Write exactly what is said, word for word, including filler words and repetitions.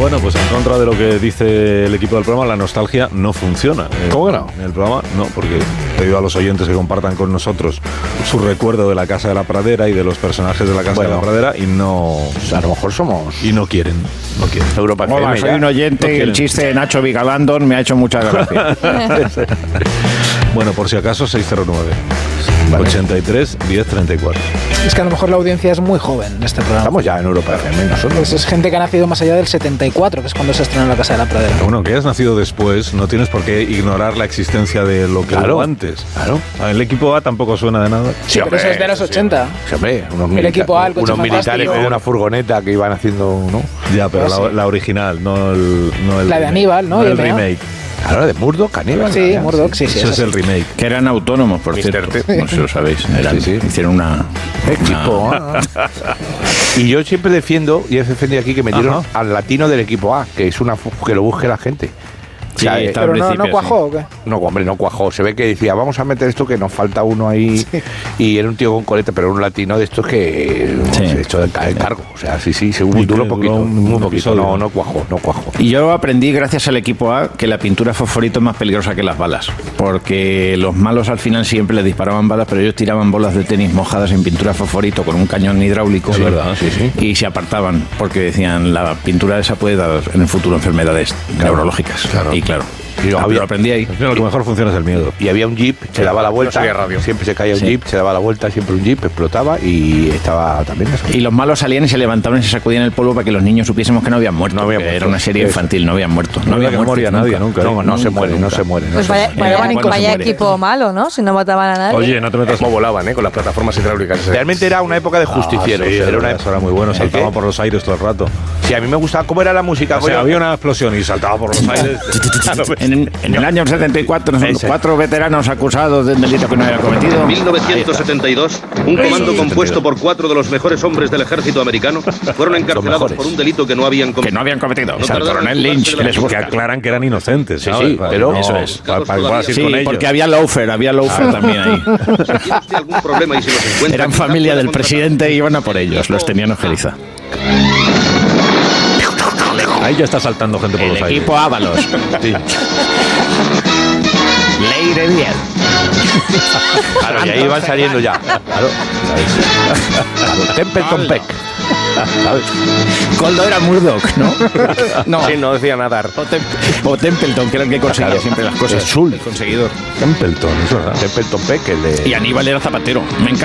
Bueno, pues en contra de lo que dice el equipo del programa, la nostalgia no funciona. ¿Cómo que no? En el programa no, porque he pedido a los oyentes que compartan con nosotros su recuerdo de la Casa de la Pradera y de los personajes de la Casa bueno, de la Pradera y no... A lo mejor somos... Y no quieren, no quieren. Europa F M. Hola, soy un oyente no y el chiste de Nacho Vigalandón me ha hecho mucha gracia. Bueno, por si acaso, seis cero nueve. Vale. ochenta y tres, diez, treinta y cuatro. Es que a lo mejor la audiencia es muy joven en este programa. Estamos ya en Europa F M nosotros. Pues es gente que ha nacido más allá del setenta y cuatro, que es cuando se estrenó La Casa de la Pradera. Bueno, que hayas nacido después, no tienes por qué ignorar la existencia de lo que claro, hubo antes. Claro. El equipo A tampoco suena de nada. Sí, sí pero eso es de los ochenta. Sí, hombre, unos, el equipo A, el coche unos militares con una furgoneta que iban haciendo, ¿no? Ya, pero pues la, sí. la original, no el, no el la de Aníbal, ¿no? No el remake. Claro, de Murdoch, Aníbal. Sí, Murdoch, sí, sí. Eso es el remake. Que eran autónomos, por mister cierto. T. No sé si lo sabéis. Eran, sí, sí. Hicieron una... Equipo una... A. Y yo siempre defiendo, y he defendido aquí, que metieron Ajá. al latino del equipo A, que es una que lo busque la gente. Sí, o sea, está pero al no, principio, no cuajó, sí. ¿o qué? No, hombre, no cuajó. Se ve que decía, vamos a meter esto que nos falta uno ahí. Sí. Y era un tío con coleta, pero un latino de estos que Sí. se echó del cargo. O sea, sí, sí, se duró duró un poquito. un- Muy un poquito. episodio. No, no cuajó, no cuajó. Y yo aprendí, gracias al equipo A, que la pintura fosforito es más peligrosa que las balas. Porque los malos al final siempre les disparaban balas, pero ellos tiraban bolas de tenis mojadas en pintura fosforito con un cañón hidráulico. Es verdad, sí, sí. Y se apartaban, porque decían, la pintura esa puede dar en el futuro enfermedades neurológicas. claro. Y claro, Y yo había- lo aprendí ahí. Lo que mejor funciona es el miedo. Y había un jeep, se daba la vuelta. sería radio. Siempre se caía un Sí. jeep, se daba la vuelta, siempre un jeep, explotaba y estaba también eso. Y los malos salían y se levantaban y se sacudían el polvo para que los niños supiésemos que no habían muerto. No habían que muerto. Era una serie Eso. infantil, no habían muerto. No, No había había que moría nadie nunca. No, no se muere, no se muere. no Pues se vaya, muere. vaya, Eh, bueno, vaya se muere. equipo malo, ¿no? Si no mataban a nadie. Oye, no te metas... ¿Cómo volaban, eh? Con las plataformas hidráulicas. Realmente era una época de justicieros. Ah, sí, era era, una eso era muy bueno, ¿El saltaba qué? por los aires todo el rato. Sí, a mí me gustaba cómo era la música. O sea, coño. había una explosión y saltaba por los aires. En, en el año setenta y cuatro, Ese. cuatro veteranos acusados de un delito que no había cometido. mil novecientos setenta y dos, un comando compuesto por cuatro de los mejores hombres del ejército americano fueron encarcelados mejores. por un delito que no habían Que cometido. no habían cometido. No O sea, el tardaron en coronel Lynch jugársela les Que busca. aclaran que eran inocentes, Sí, ¿sabes? sí, Para- pero- no, Eso es. Para, para igual así Sí, con ellos. porque había loafer, había loafer también ahí. Si tiene usted algún problema y se los encuentra, Eran quizá familia pueda del contratar presidente y iban a por ellos, los tenían en Geliza. Ahí ya está saltando gente por El los aires. equipo Ábalos. Sí. Ley de diez. Claro, y ahí van saliendo ya. Claro, ¿sabes? Claro, Templeton Peck. ¿Sabes? Coldo era Murdoch, ¿no? No. Sí, no decía nadar. O, Tem- o Templeton, que era el que conseguía Claro. siempre las cosas. Es Sul. El conseguidor. Templeton, eso, ¿verdad? Templeton Peck, el de... Y Aníbal era zapatero. Me encanta.